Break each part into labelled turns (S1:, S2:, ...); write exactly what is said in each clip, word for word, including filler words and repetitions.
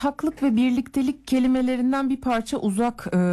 S1: Ortaklık ve birliktelik kelimelerinden bir parça uzak. Ee,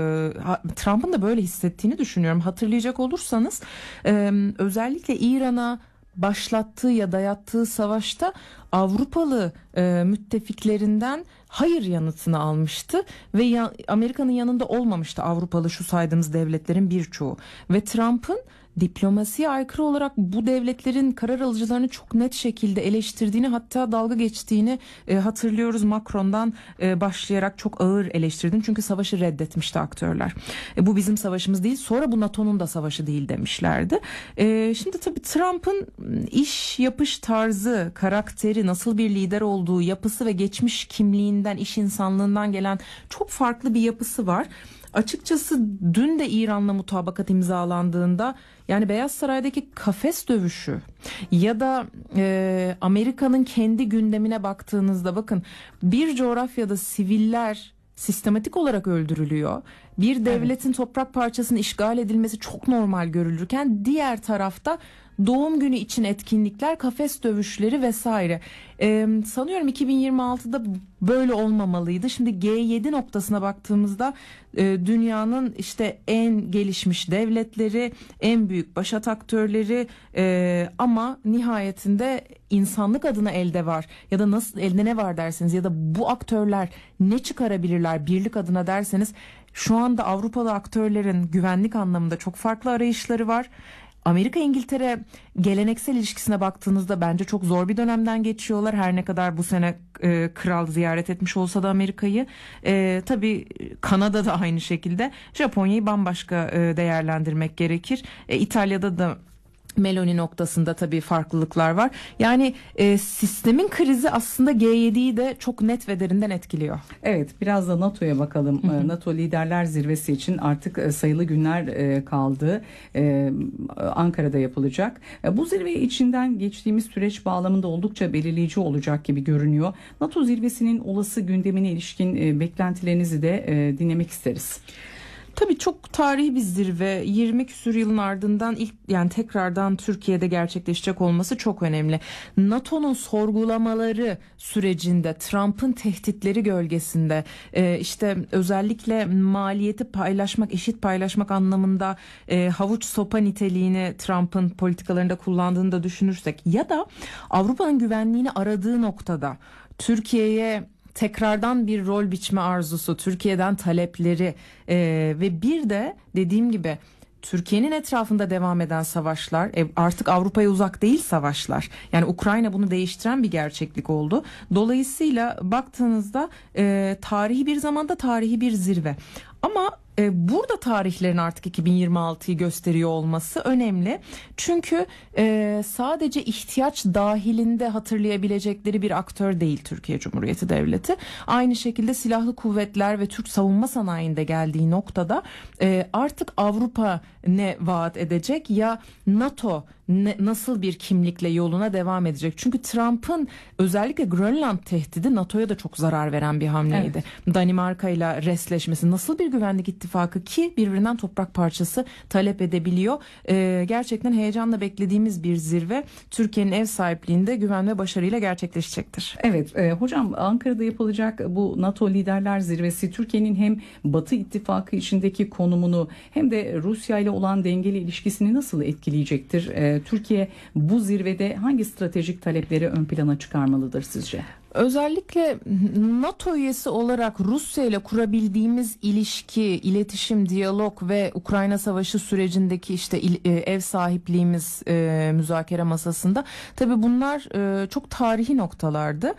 S1: Trump'ın da böyle hissettiğini düşünüyorum. Hatırlayacak olursanız e, özellikle İran'a başlattığı ya dayattığı savaşta Avrupalı e, müttefiklerinden hayır yanıtını almıştı ve ya, Amerika'nın yanında olmamıştı Avrupalı şu saydığımız devletlerin birçoğu. Ve Trump'ın diplomasiye aykırı olarak bu devletlerin karar alıcılarını çok net şekilde eleştirdiğini, hatta dalga geçtiğini e, hatırlıyoruz. Macron'dan e, başlayarak çok ağır eleştirdiğini, çünkü savaşı reddetmişti aktörler. E, bu bizim savaşımız değil, sonra bu NATO'nun da savaşı değil demişlerdi. E, şimdi tabii Trump'ın iş yapış tarzı, karakteri, nasıl bir lider olduğu, yapısı ve geçmiş kimliğinden, iş insanlığından gelen çok farklı bir yapısı var. Açıkçası dün de İran'la mutabakat imzalandığında, yani Beyaz Saray'daki kafes dövüşü ya da e, Amerika'nın kendi gündemine baktığınızda, bakın, bir coğrafyada siviller sistematik olarak öldürülüyor. Bir devletin evet. toprak parçasının işgal edilmesi çok normal görülürken, diğer tarafta doğum günü için etkinlikler, kafes dövüşleri vesaire. Ee, sanıyorum iki bin yirmi altıda böyle olmamalıydı. Şimdi G yedi noktasına baktığımızda e, dünyanın işte en gelişmiş devletleri, en büyük başat aktörleri e, ama nihayetinde insanlık adına elde var ya da nasıl elde ne var derseniz, ya da bu aktörler ne çıkarabilirler birlik adına derseniz, şu anda Avrupalı aktörlerin güvenlik anlamında çok farklı arayışları var. Amerika-İngiltere geleneksel ilişkisine baktığınızda bence çok zor bir dönemden geçiyorlar. Her ne kadar bu sene e, kral ziyaret etmiş olsa da Amerika'yı. E, tabii Kanada da aynı şekilde. Japonya'yı bambaşka e, değerlendirmek gerekir. E, İtalya'da da Meloni noktasında tabii farklılıklar var. Yani e, sistemin krizi aslında G yediyi de çok net ve derinden etkiliyor.
S2: Evet, biraz da NATO'ya bakalım. Hı hı. NATO Liderler Zirvesi için artık sayılı günler e, kaldı. E, Ankara'da yapılacak. E, bu zirve içinden geçtiğimiz süreç bağlamında oldukça belirleyici olacak gibi görünüyor. NATO zirvesinin olası gündemine ilişkin e, beklentilerinizi de e, dinlemek isteriz.
S1: Tabii çok tarihi bir zirve. yirmi küsur yılın ardından ilk, yani tekrardan Türkiye'de gerçekleşecek olması çok önemli. NATO'nun sorgulamaları sürecinde, Trump'ın tehditleri gölgesinde, e, işte özellikle maliyeti paylaşmak, eşit paylaşmak anlamında e, havuç sopa niteliğini Trump'ın politikalarında kullandığını da düşünürsek, ya da Avrupa'nın güvenliğini aradığı noktada Türkiye'ye tekrardan bir rol biçme arzusu, Türkiye'den talepleri e, ve bir de dediğim gibi Türkiye'nin etrafında devam eden savaşlar, e, artık Avrupa'ya uzak değil savaşlar. Yani Ukrayna bunu değiştiren bir gerçeklik oldu. Dolayısıyla baktığınızda e, tarihi bir zamanda tarihi bir zirve. Ama e, burada tarihlerin artık iki bin yirmi altıyı gösteriyor olması önemli. Çünkü e, sadece ihtiyaç dahilinde hatırlayabilecekleri bir aktör değil Türkiye Cumhuriyeti Devleti. Aynı şekilde silahlı kuvvetler ve Türk savunma sanayinde geldiği noktada e, artık Avrupa ne vaat edecek ya NATO ne, nasıl bir kimlikle yoluna devam edecek? Çünkü Trump'ın özellikle Grönland tehdidi NATO'ya da çok zarar veren bir hamleydi. Evet. Danimarka ile resleşmesi, nasıl bir güvenlik ittifakı ki birbirinden toprak parçası talep edebiliyor. Ee, gerçekten heyecanla beklediğimiz bir zirve. Türkiye'nin ev sahipliğinde güven ve başarıyla gerçekleşecektir.
S2: Evet e, hocam, Ankara'da yapılacak bu NATO Liderler Zirvesi Türkiye'nin hem Batı ittifakı içindeki konumunu hem de Rusya ile olan dengeli ilişkisini nasıl etkileyecektir? E, Türkiye bu zirvede hangi stratejik talepleri ön plana çıkarmalıdır sizce?
S1: Özellikle NATO üyesi olarak Rusya ile kurabildiğimiz ilişki, iletişim, diyalog ve Ukrayna Savaşı sürecindeki işte ev sahipliğimiz e, müzakere masasında, tabii bunlar e, çok tarihi noktalardı.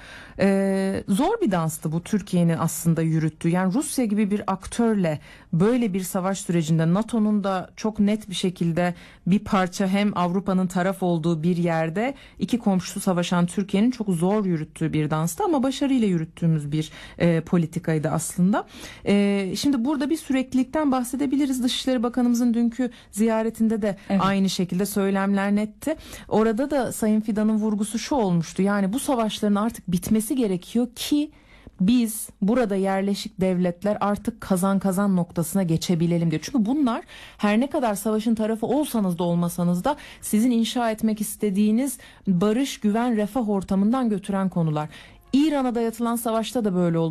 S1: E, zor bir danstı bu Türkiye'nin aslında yürüttüğü. Yani Rusya gibi bir aktörle böyle bir savaş sürecinde, NATO'nun da çok net bir şekilde bir parça, hem Avrupa'nın taraf olduğu bir yerde iki komşusu savaşan Türkiye'nin çok zor yürüttüğü bir dans. Ama başarıyla yürüttüğümüz bir e, politikaydı aslında. E, şimdi burada bir süreklilikten bahsedebiliriz. Dışişleri Bakanımızın dünkü ziyaretinde de evet. aynı şekilde söylemler netti. Orada da Sayın Fidan'ın vurgusu şu olmuştu: yani bu savaşların artık bitmesi gerekiyor ki biz burada yerleşik devletler artık kazan kazan noktasına geçebilelim diyor. Çünkü bunlar, her ne kadar savaşın tarafı olsanız da olmasanız da, sizin inşa etmek istediğiniz barış, güven, refah ortamından götüren konular. İran'a dayatılan savaşta da böyle oldu.